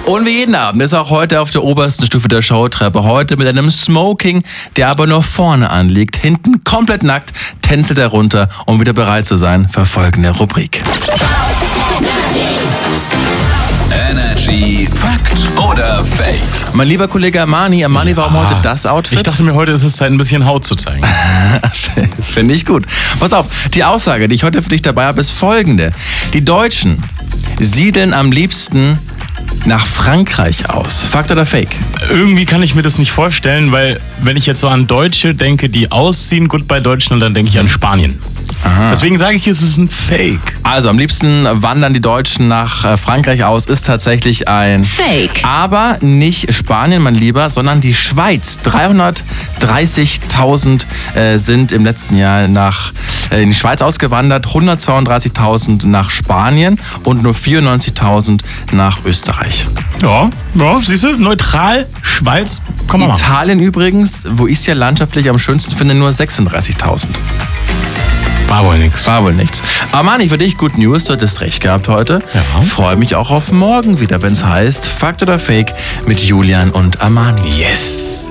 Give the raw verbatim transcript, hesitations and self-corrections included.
Und wie jeden Abend ist auch heute auf der obersten Stufe der Showtreppe. Heute mit einem Smoking, der aber nur vorne anliegt. Hinten komplett nackt, tänzelt er runter, um wieder bereit zu sein für folgende Rubrik. Energy Fakt oder Fake? Mein lieber Kollege Armani, Armani, warum heute das Outfit? Ich dachte mir, heute ist es Zeit, ein bisschen Haut zu zeigen. Finde ich gut. Pass auf, die Aussage, die ich heute für dich dabei habe, ist folgende. Die Deutschen siedeln am liebsten nach Frankreich aus. Fakt oder Fake? Irgendwie kann ich mir das nicht vorstellen, weil wenn ich jetzt so an Deutsche denke, die ausziehen, Goodbye Deutschland, dann denke ich an Spanien. Aha. Deswegen sage ich, es ist ein Fake. Also am liebsten wandern die Deutschen nach Frankreich aus, ist tatsächlich ein Fake. Aber nicht Spanien, mein Lieber, sondern die Schweiz. dreihundertdreißigtausend äh, sind im letzten Jahr nach, äh, in die Schweiz ausgewandert, hundertzweiunddreißigtausend nach Spanien und nur vierundneunzigtausend nach Österreich. Ja, ja, siehst du, neutral, Schweiz, komm mal. Italien übrigens, wo ich es ja landschaftlich am schönsten finde, nur sechsunddreißigtausend. War wohl nix. War wohl nichts. Armani, für dich Good News, du hattest recht gehabt heute. Ja. Freue mich auch auf morgen wieder, wenn es heißt Fakt oder Fake mit Julian und Armani. Yes.